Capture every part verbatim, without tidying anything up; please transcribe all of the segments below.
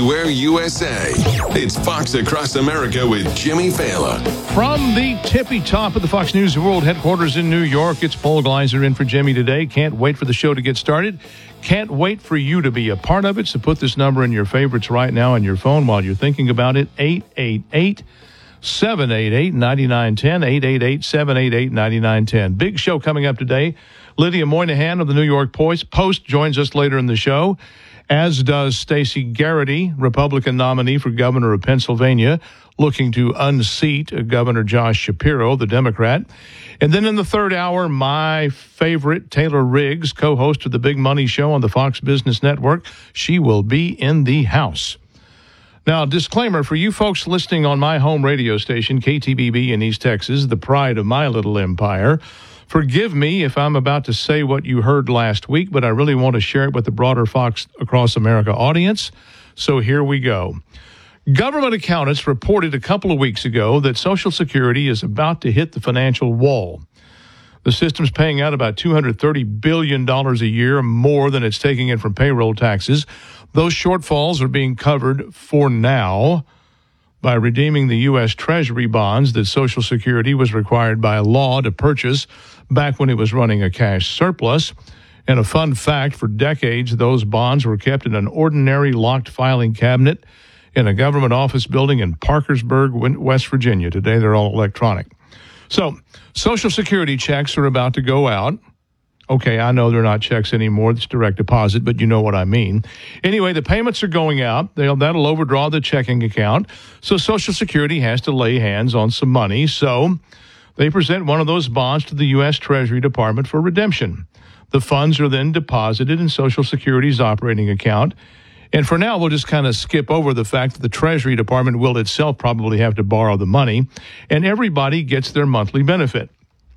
Everywhere U S A. It's Fox Across America with Jimmy Fallon. From the tippy top of the Fox News World headquarters in New York, it's Paul Gleiser in for Jimmy today. Can't wait for the show to get started. Can't wait for you to be a part of it. So put this number in your favorites right now on your phone while you're thinking about it. eight eight eight, seven eight eight, nine nine one zero. eight eight eight, seven eight eight, nine nine one zero. Big show coming up today. Lydia Moynihan of the New York Post joins us later in the show, as does Stacey Garrity, Republican nominee for governor of Pennsylvania, looking to unseat Governor Josh Shapiro, the Democrat. And then in the third hour, my favorite, Taylor Riggs, co-host of the Big Money Show on the Fox Business Network. She will be in the house. Now, disclaimer for you folks listening on my home radio station, K T B B in East Texas, the pride of my little empire. Forgive me if I'm about to say what you heard last week, but I really want to share it with the broader Fox Across America audience. So here we go. Government accountants reported a couple of weeks ago that Social Security is about to hit the financial wall. The system's paying out about two hundred thirty billion dollars a year, more than it's taking in from payroll taxes. Those shortfalls are being covered for now by redeeming the U S Treasury bonds that Social Security was required by law to purchase back when it was running a cash surplus. And a fun fact, for decades, those bonds were kept in an ordinary locked filing cabinet in a government office building in Parkersburg, West Virginia. Today, they're all electronic. So, Social Security checks are about to go out. Okay, I know they're not checks anymore. It's direct deposit, but you know what I mean. Anyway, the payments are going out. They'll, that'll overdraw the checking account. So Social Security has to lay hands on some money. So they present one of those bonds to the U S Treasury Department for redemption. The funds are then deposited in Social Security's operating account. And for now, we'll just kind of skip over the fact that the Treasury Department will itself probably have to borrow the money, and everybody gets their monthly benefit.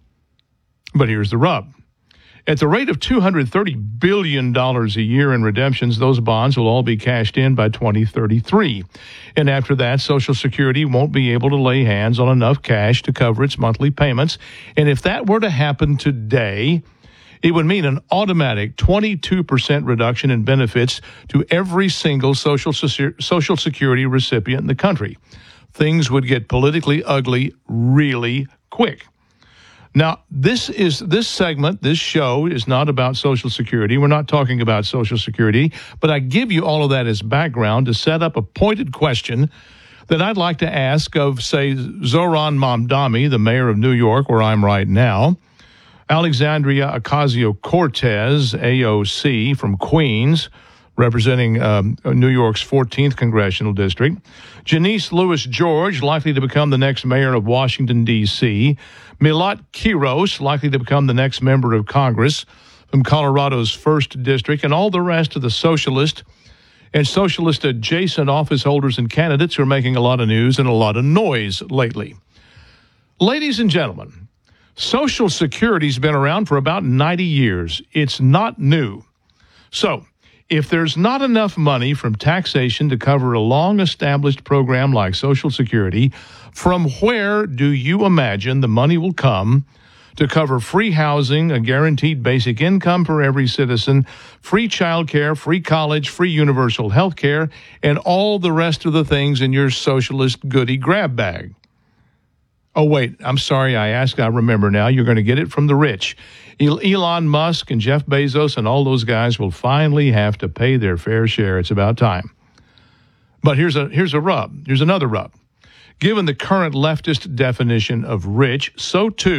But here's the rub. At the rate of two hundred thirty billion dollars a year in redemptions, those bonds will all be cashed in by twenty thirty-three. And after that, Social Security won't be able to lay hands on enough cash to cover its monthly payments. And if that were to happen today, it would mean an automatic twenty-two percent reduction in benefits to every single Social Social Security recipient in the country. Things would get politically ugly really quick. Now, this is this segment, this show is not about Social Security. We're not talking about Social Security, but I give you all of that as background to set up a pointed question that I'd like to ask of, say, Zohran Mamdani, the mayor of New York, where I'm right now, Alexandria Ocasio-Cortez, A O C, from Queens, representing um, New York's fourteenth Congressional District, Janice Lewis-George, likely to become the next mayor of Washington, D C, Milat Quiros, likely to become the next member of Congress from Colorado's first District, and all the rest of the socialist and socialist-adjacent office holders and candidates who are making a lot of news and a lot of noise lately. Ladies and gentlemen, Social Security's been around for about ninety years. It's not new. So, if there's not enough money from taxation to cover a long-established program like Social Security, from where do you imagine the money will come to cover free housing, a guaranteed basic income for every citizen, free child care, free college, free universal health care, and all the rest of the things in your socialist goodie grab bag? Oh, wait, I'm sorry, I asked, I remember now. You're going to get it from the rich. Elon Musk and Jeff Bezos and all those guys will finally have to pay their fair share. It's about time. But here's a here's a rub. Here's another rub. Given the current leftist definition of rich, so too